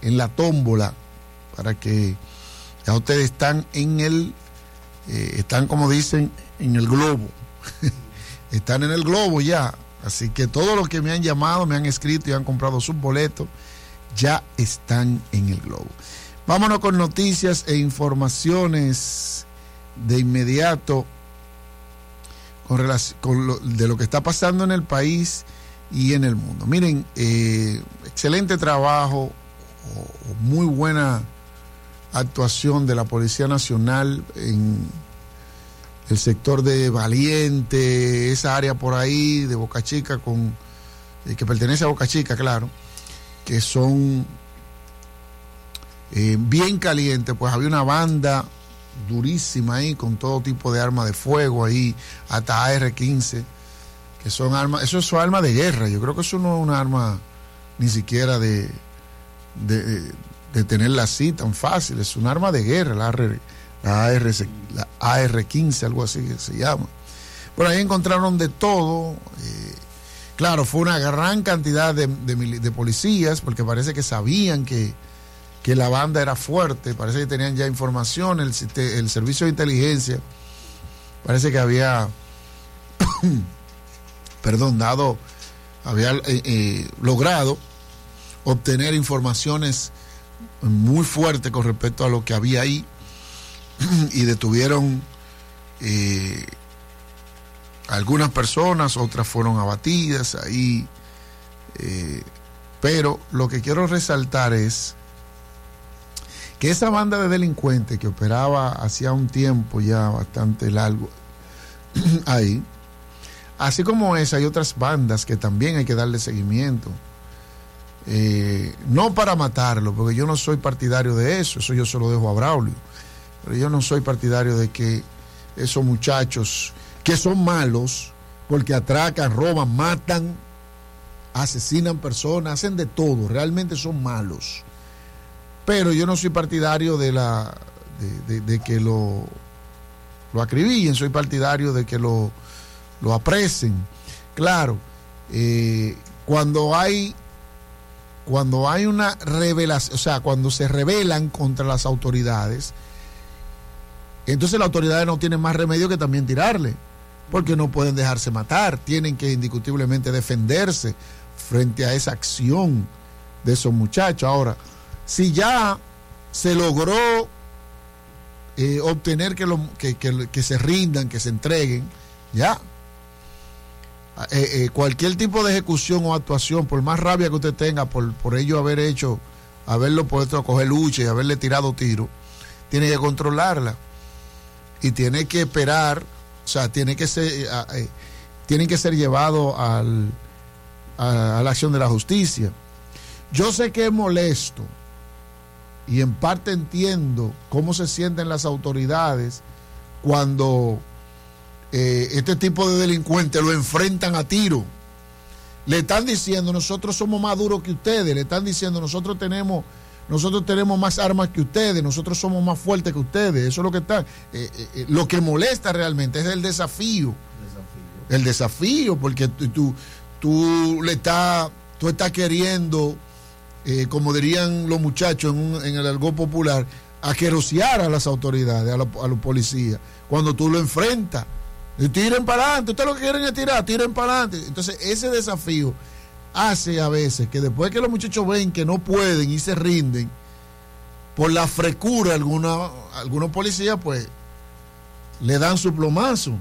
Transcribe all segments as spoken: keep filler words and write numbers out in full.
en la tómbola, para que ya ustedes están en el, eh, están como dicen, en el globo. Están en el globo ya. Así que todos los que me han llamado, me han escrito y han comprado sus boletos, ya están en el globo. Vámonos con noticias e informaciones de inmediato con relación con lo, de lo que está pasando en el país y en el mundo. Miren, eh, excelente trabajo, o, o muy buena actuación de la Policía Nacional en el sector de Valiente, esa área por ahí de Boca Chica, con, eh, que pertenece a Boca Chica, claro, que son eh, bien calientes. Pues había una banda durísima ahí con todo tipo de armas de fuego ahí, hasta A R quince, que son armas, eso es arma de guerra. Yo creo que eso no es una arma ni siquiera de de, de tenerla así tan fácil, es un arma de guerra, la, R, la, A R, la A R quince, algo así que se llama. Por ahí encontraron de todo. Eh, claro, fue una gran cantidad de, de, de policías, porque parece que sabían que que la banda era fuerte, parece que tenían ya información, el, el servicio de inteligencia parece que había perdón, dado, había eh, eh, logrado obtener informaciones muy fuertes con respecto a lo que había ahí, y detuvieron eh, algunas personas, otras fueron abatidas ahí, eh, pero lo que quiero resaltar es que esa banda de delincuentes que operaba hacía un tiempo ya bastante largo ahí, así como esa, hay otras bandas que también hay que darle seguimiento, eh, no para matarlo, porque yo no soy partidario de eso, eso yo se lo dejo a Braulio, pero yo no soy partidario de que esos muchachos que son malos, porque atracan, roban, matan, asesinan personas, hacen de todo, realmente son malos. Pero yo no soy partidario de la de, de, de que lo, lo acribillen, soy partidario de que lo, lo apresen. Claro, eh, cuando hay cuando hay una revelación, o sea, cuando se rebelan contra las autoridades, entonces las autoridades no tienen más remedio que también tirarle, porque no pueden dejarse matar, tienen que indiscutiblemente defenderse frente a esa acción de esos muchachos. Ahora, si ya se logró eh, obtener que, lo, que, que, que se rindan, que se entreguen, ya. Eh, eh, cualquier tipo de ejecución o actuación, por más rabia que usted tenga por, por ello haber hecho, haberlo puesto a coger lucha y haberle tirado tiro, tiene que controlarla. Y tiene que esperar, o sea, tiene que ser, eh, eh, tienen que ser llevados al, a, a la acción de la justicia. Yo sé que es molesto, y en parte entiendo cómo se sienten las autoridades cuando eh, este tipo de delincuentes lo enfrentan a tiro. Le están diciendo, nosotros somos más duros que ustedes, le están diciendo, nosotros tenemos, nosotros tenemos más armas que ustedes, nosotros somos más fuertes que ustedes. Eso es lo que está. Eh, eh, lo que molesta realmente es el desafío. desafío. El desafío, porque tú, tú, tú le estás, tú estás queriendo, Eh, como dirían los muchachos en, un, en el argot popular, aquerosear a las autoridades, a, la, a los policías, cuando tú lo enfrentas. Y tiren para adelante, ustedes lo que quieren es tirar, tiren para adelante. Entonces ese desafío hace a veces que después que los muchachos ven que no pueden y se rinden, por la frescura alguna, algunos policías pues le dan su plomazo.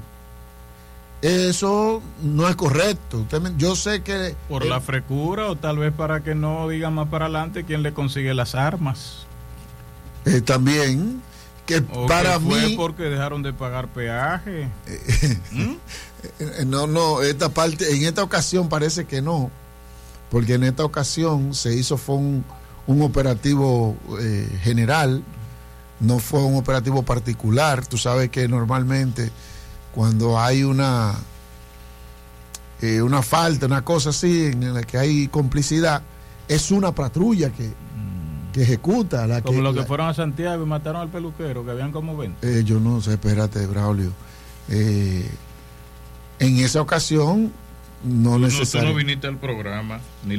Eso no es correcto. Usted me, yo sé que... Por eh, la frescura, o tal vez para que no digan más para adelante quién le consigue las armas. Eh, también, que o para que fue mí... porque dejaron de pagar peaje. Eh, ¿Mm? No, no, esta parte, en esta ocasión parece que no, porque en esta ocasión se hizo, fue un, un operativo eh, general, no fue un operativo particular. Tú sabes que normalmente cuando hay una eh, una falta, una cosa así en la que hay complicidad, es una patrulla que, que ejecuta la como que, los que la, fueron a Santiago y mataron al peluquero, que habían como veinte. Eh, yo no sé, espérate, Braulio, eh, en esa ocasión no necesariamente. No, tú no viniste al programa ni